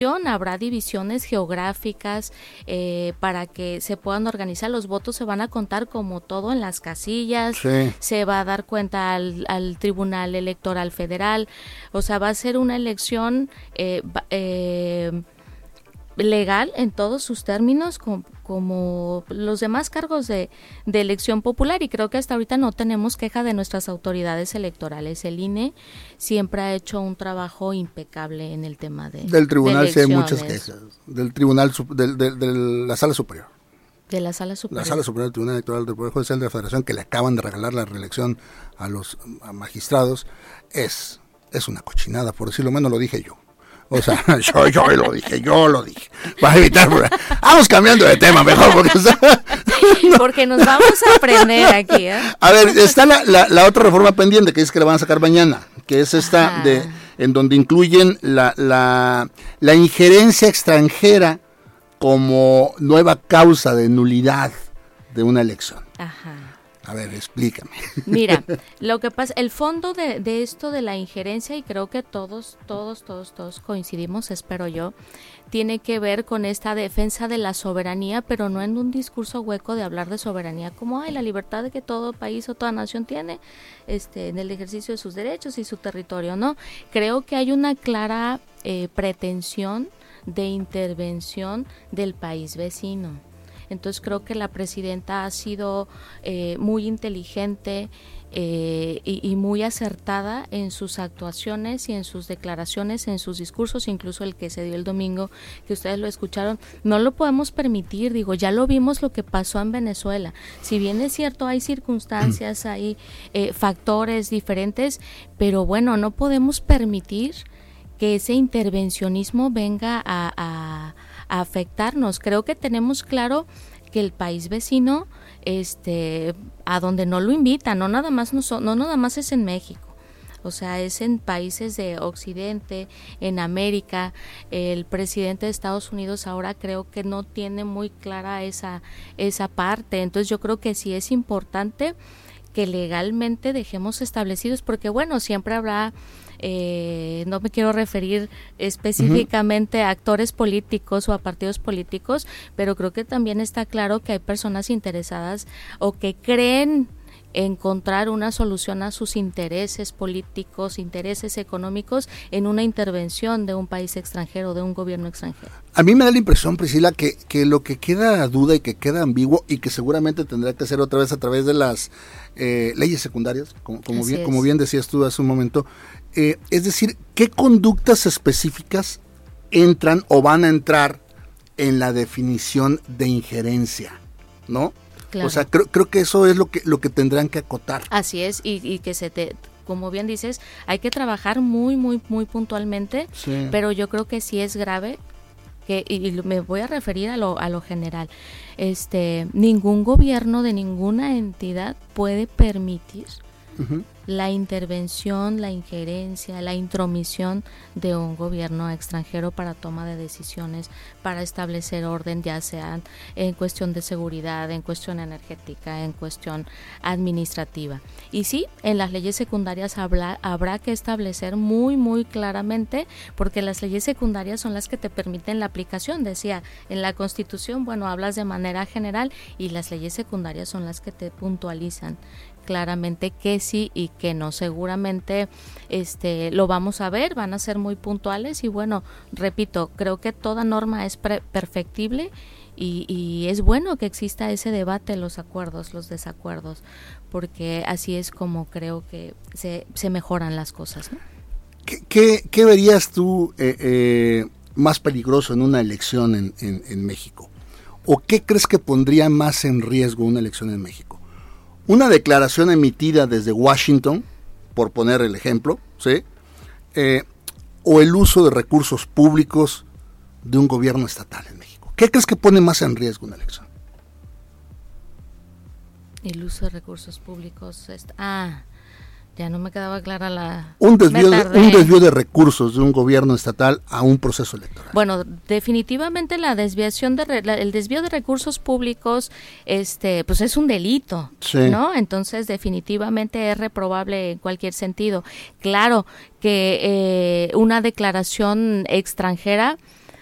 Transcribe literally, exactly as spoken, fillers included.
habrá divisiones geográficas eh, para que se puedan organizar. Los votos se van a contar como todo en las casillas, sí. Se va a dar cuenta al, al Tribunal Electoral Federal, o sea, va a ser una elección eh, eh, legal en todos sus términos, como, como los demás cargos de, de elección popular, y creo que hasta ahorita no tenemos queja de nuestras autoridades electorales. El I N E siempre ha hecho un trabajo impecable en el tema de del tribunal. De sí hay muchas quejas del tribunal de, de, de la sala superior de la sala superior la sala superior del Tribunal Electoral del Poder Judicial de la Federación, que le acaban de regalar la reelección a los a magistrados. es es una cochinada, por decirlo menos. Lo dije yo. O sea, yo, yo lo dije, yo lo dije. Para evitar, vamos cambiando de tema mejor, porque, no. porque nos vamos a aprender aquí, ¿eh? A ver, está la, la, la otra reforma pendiente que dice que la van a sacar mañana, que es esta Ajá. de en donde incluyen la, la, la injerencia extranjera como nueva causa de nulidad de una elección. Ajá. A ver, explícame. Mira, lo que pasa, el fondo de, de esto de la injerencia, y creo que todos, todos, todos, todos coincidimos, espero yo, tiene que ver con esta defensa de la soberanía, pero no en un discurso hueco de hablar de soberanía como hay la libertad de que todo país o toda nación tiene este, en el ejercicio de sus derechos y su territorio, ¿no? Creo que hay una clara eh, pretensión de intervención del país vecino. Entonces creo que la presidenta ha sido eh, muy inteligente eh, y, y muy acertada en sus actuaciones y en sus declaraciones, en sus discursos, incluso el que se dio el domingo, que ustedes lo escucharon. No lo podemos permitir, digo, ya lo vimos lo que pasó en Venezuela. Si bien es cierto, hay circunstancias, hay eh, factores diferentes, pero bueno, no podemos permitir que ese intervencionismo venga a... a a afectarnos. Creo que tenemos claro que el país vecino, este, a donde no lo invita, no nada más no, no nada más es en México, o sea, es en países de Occidente, en América. El presidente de Estados Unidos ahora creo que no tiene muy clara esa esa parte. Entonces yo creo que sí es importante que legalmente dejemos establecidos, porque bueno, siempre habrá Eh, no me quiero referir específicamente uh-huh. a actores políticos o a partidos políticos, pero creo que también está claro que hay personas interesadas o que creen encontrar una solución a sus intereses políticos, intereses económicos en una intervención de un país extranjero, de un gobierno extranjero. A mí me da la impresión, Priscila, que, que lo que queda a duda y que queda ambiguo y que seguramente tendrá que hacer otra vez a través de las eh, leyes secundarias, como, como, bien, como bien decías tú hace un momento, eh, es decir, ¿qué conductas específicas entran o van a entrar en la definición de injerencia, ¿no? Claro. O sea, creo, creo que eso es lo que lo que tendrán que acotar. Así es, y, y que se te, como bien dices, hay que trabajar muy, muy, muy puntualmente, sí. Pero yo creo que sí es grave, que y, y me voy a referir a lo, a lo general. Este, ningún gobierno de ninguna entidad puede permitir uh-huh. la intervención, la injerencia, la intromisión de un gobierno extranjero para toma de decisiones, para establecer orden, ya sean en cuestión de seguridad, en cuestión energética, en cuestión administrativa. Y sí, en las leyes secundarias habrá, habrá que establecer muy, muy claramente, porque las leyes secundarias son las que te permiten la aplicación. Decía, en la Constitución, bueno, hablas de manera general, y las leyes secundarias son las que te puntualizan claramente que sí y que no. Seguramente este lo vamos a ver, van a ser muy puntuales, y bueno, repito, creo que toda norma es pre- perfectible y, y es bueno que exista ese debate, los acuerdos, los desacuerdos, porque así es como creo que se, se mejoran las cosas, ¿no? ¿Qué, qué, qué verías tú eh, eh, más peligroso en una elección en, en, en México? ¿O qué crees que pondría más en riesgo una elección en México? Una declaración emitida desde Washington, por poner el ejemplo, ¿sí? Eh, o el uso de recursos públicos de un gobierno estatal en México. ¿Qué crees que pone más en riesgo una elección? El uso de recursos públicos. Est- ah, ya no me quedaba clara la... Un desvío, de, un desvío de recursos de un gobierno estatal a un proceso electoral. Bueno, definitivamente la desviación de re, la, el desvío de recursos públicos, este, pues es un delito, sí. ¿no? Entonces definitivamente es reprobable en cualquier sentido. Claro que eh, una declaración extranjera